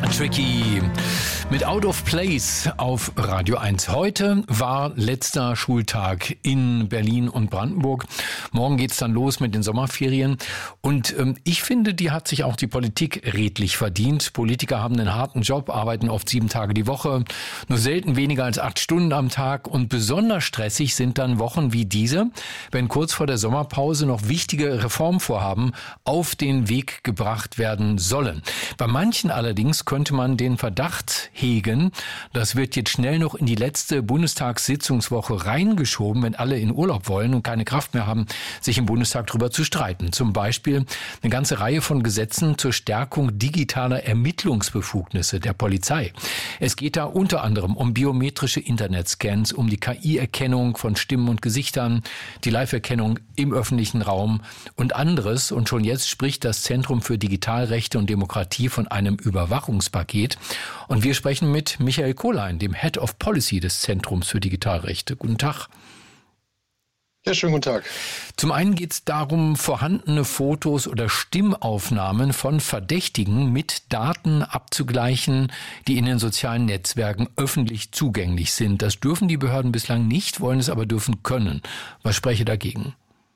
Tricky mit Out of Place auf Radio 1. Heute war letzter Schultag in Berlin und Brandenburg. Morgen geht's dann los mit den Sommerferien. Und ich finde, die hat sich auch die Politik redlich verdient. Politiker haben einen harten Job, arbeiten oft 7 Tage die Woche, nur selten weniger als 8 Stunden am Tag. Und besonders stressig sind dann Wochen wie diese, wenn kurz vor der Sommerpause noch wichtige Reformvorhaben auf den Weg gebracht werden sollen. Bei manchen allerdings könnte man den Verdacht hegen, das wird jetzt schnell noch in die letzte Bundestagssitzungswoche reingeschoben, wenn alle in Urlaub wollen und keine Kraft mehr haben, sich im Bundestag darüber zu streiten. Zum Beispiel eine ganze Reihe von Gesetzen zur Stärkung digitaler Ermittlungsbefugnisse der Polizei. Es geht da unter anderem um biometrische Internetscans, um die KI-Erkennung von Stimmen und Gesichtern, die Live-Erkennung im öffentlichen Raum und anderes. Und schon jetzt spricht das Zentrum für Digitalrechte und Demokratie von einem Überwachungspaket. Und wir sprechen mit Michael Kohlein, dem Head of Policy des Zentrums für Digitalrechte. Guten Tag. Ja, schönen guten Tag. Zum einen geht es darum, vorhandene Fotos oder Stimmaufnahmen von Verdächtigen mit Daten abzugleichen, die in den sozialen Netzwerken öffentlich zugänglich sind. Das dürfen die Behörden bislang nicht, wollen es aber dürfen können. Was spreche dagegen?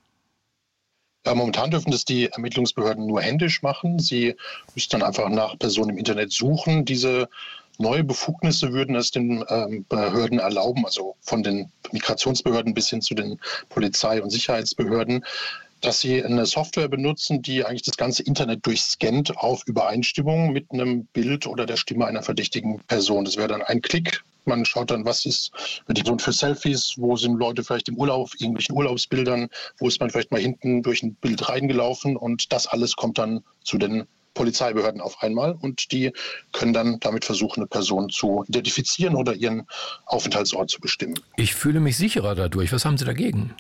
Ja, momentan dürfen das die Ermittlungsbehörden nur händisch machen. Sie müssen dann einfach nach Personen im Internet suchen. Diese neue Befugnisse würden es den Behörden erlauben, also von den Migrationsbehörden bis hin zu den Polizei- und Sicherheitsbehörden, dass sie eine Software benutzen, die eigentlich das ganze Internet durchscannt auf Übereinstimmung mit einem Bild oder der Stimme einer verdächtigen Person. Das wäre dann ein Klick. Man schaut dann, was ist mit die Person für Selfies, wo sind Leute vielleicht im Urlaub, irgendwelchen Urlaubsbildern, wo ist man vielleicht mal hinten durch ein Bild reingelaufen und das alles kommt dann zu den Polizeibehörden auf einmal und die können dann damit versuchen, eine Person zu identifizieren oder ihren Aufenthaltsort zu bestimmen. Ich fühle mich sicherer dadurch. Was haben Sie dagegen?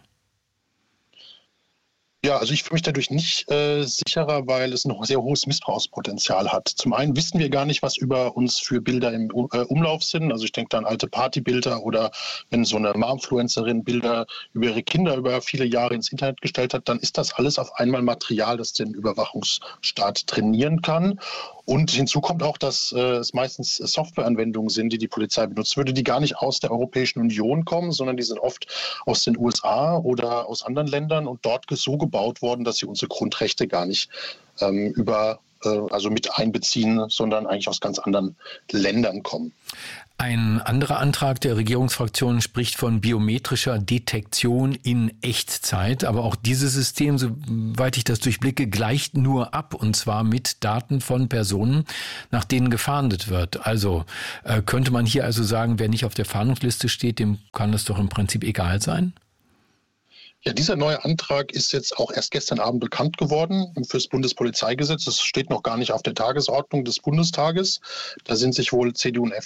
Ja, also ich fühle mich dadurch nicht sicherer, weil es ein sehr hohes Missbrauchspotenzial hat. Zum einen wissen wir gar nicht, was über uns für Bilder im Umlauf sind. Also ich denke da an alte Partybilder oder wenn so eine Momfluencerin Bilder über ihre Kinder über viele Jahre ins Internet gestellt hat, dann ist das alles auf einmal Material, das den Überwachungsstaat trainieren kann. Und hinzu kommt auch, dass es meistens Softwareanwendungen sind, die die Polizei benutzt würde, die gar nicht aus der Europäischen Union kommen, sondern die sind oft aus den USA oder aus anderen Ländern und dort so gebaut worden, dass sie unsere Grundrechte gar nicht also mit einbeziehen, sondern eigentlich aus ganz anderen Ländern kommen. Ein anderer Antrag der Regierungsfraktion spricht von biometrischer Detektion in Echtzeit. Aber auch dieses System, soweit ich das durchblicke, gleicht nur ab. Und zwar mit Daten von Personen, nach denen gefahndet wird. Also könnte man hier also sagen, wer nicht auf der Fahndungsliste steht, dem kann das doch im Prinzip egal sein? Ja, dieser neue Antrag ist jetzt auch erst gestern Abend bekannt geworden fürs Bundespolizeigesetz. Das steht noch gar nicht auf der Tagesordnung des Bundestages. Da sind sich wohl CDU und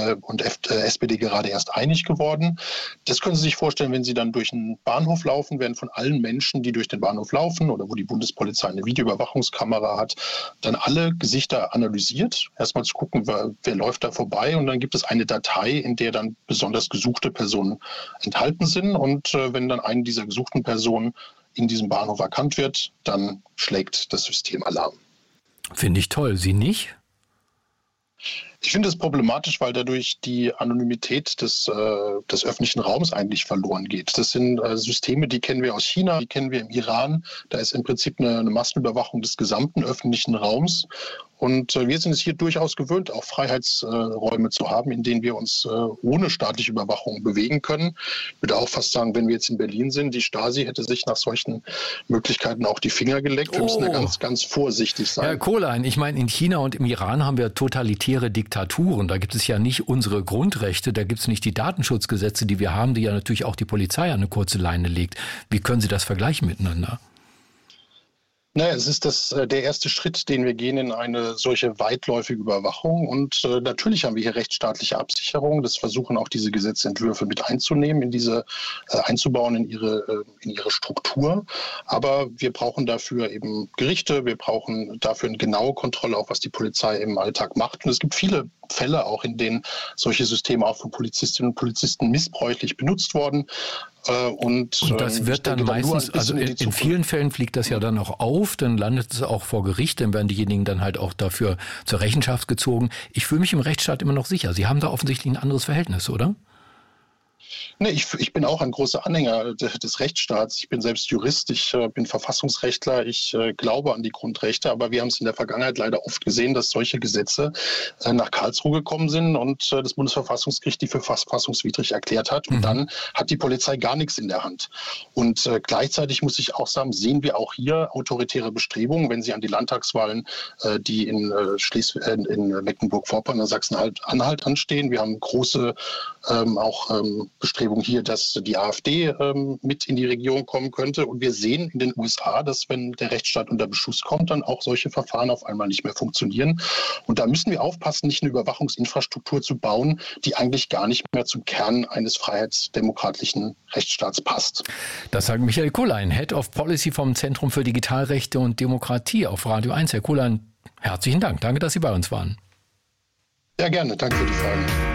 SPD gerade erst einig geworden. Das können Sie sich vorstellen, wenn Sie dann durch einen Bahnhof laufen, werden von allen Menschen, die durch den Bahnhof laufen oder wo die Bundespolizei eine Videoüberwachungskamera hat, dann alle Gesichter analysiert. Erstmal zu gucken, wer läuft da vorbei. Und dann gibt es eine Datei, in der dann besonders gesuchte Personen enthalten sind. Und wenn dann eine dieser gesuchten Person in diesem Bahnhof erkannt wird, dann schlägt das System Alarm. Finde ich toll. Sie nicht? Ich finde es problematisch, weil dadurch die Anonymität des öffentlichen Raums eigentlich verloren geht. Das sind Systeme, die kennen wir aus China, die kennen wir im Iran. Da ist im Prinzip eine Massenüberwachung des gesamten öffentlichen Raums. Und wir sind es hier durchaus gewöhnt, auch Freiheitsräume zu haben, in denen wir uns ohne staatliche Überwachung bewegen können. Ich würde auch fast sagen, wenn wir jetzt in Berlin sind, die Stasi hätte sich nach solchen Möglichkeiten auch die Finger geleckt. Wir müssen da ganz, ganz vorsichtig sein. Herr Kohlein, ich meine, in China und im Iran haben wir totalitäre Diktaturen. Da gibt es ja nicht unsere Grundrechte, da gibt es nicht die Datenschutzgesetze, die wir haben, die ja natürlich auch die Polizei an eine kurze Leine legt. Wie können Sie das vergleichen miteinander? Naja, es ist der erste Schritt, den wir gehen in eine solche weitläufige Überwachung. Und natürlich haben wir hier rechtsstaatliche Absicherung. Das versuchen auch diese Gesetzentwürfe mit einzunehmen, einzubauen in ihre Struktur. Aber wir brauchen dafür eben Gerichte. Wir brauchen dafür eine genaue Kontrolle, auch was die Polizei im Alltag macht. Und es gibt viele Fälle auch, in denen solche Systeme auch von Polizistinnen und Polizisten missbräuchlich benutzt worden. Und das wird dann meistens, also in vielen Fällen fliegt das ja dann auch auf, dann landet es auch vor Gericht, dann werden diejenigen dann halt auch dafür zur Rechenschaft gezogen. Ich fühle mich im Rechtsstaat immer noch sicher. Sie haben da offensichtlich ein anderes Verhältnis, oder? Nee, ich bin auch ein großer Anhänger des Rechtsstaats. Ich bin selbst Jurist, ich bin Verfassungsrechtler, ich glaube an die Grundrechte, aber wir haben es in der Vergangenheit leider oft gesehen, dass solche Gesetze nach Karlsruhe gekommen sind und das Bundesverfassungsgericht die für verfassungswidrig erklärt hat. Und dann hat die Polizei gar nichts in der Hand. Und gleichzeitig muss ich auch sagen, sehen wir auch hier autoritäre Bestrebungen, wenn Sie an die Landtagswahlen, die in Mecklenburg-Vorpommern, Sachsen-Anhalt anstehen. Wir haben große Bestrebungen hier, dass die AfD mit in die Regierung kommen könnte. Und wir sehen in den USA, dass wenn der Rechtsstaat unter Beschuss kommt, dann auch solche Verfahren auf einmal nicht mehr funktionieren. Und da müssen wir aufpassen, nicht eine Überwachungsinfrastruktur zu bauen, die eigentlich gar nicht mehr zum Kern eines freiheitsdemokratischen Rechtsstaats passt. Das sagt Michael Kuhlein, Head of Policy vom Zentrum für Digitalrechte und Demokratie auf Radio 1. Herr Kuhlein, herzlichen Dank. Danke, dass Sie bei uns waren. Ja, gerne. Danke für die Fragen.